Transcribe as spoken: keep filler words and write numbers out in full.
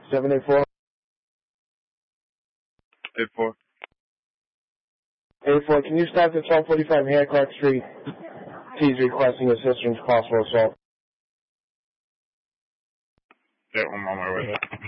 seven eight four. eight four. eight four, can you stop at twelve forty-five Hancock Street? He's requesting assistance, possible assault. Yeah, I'm on my way there.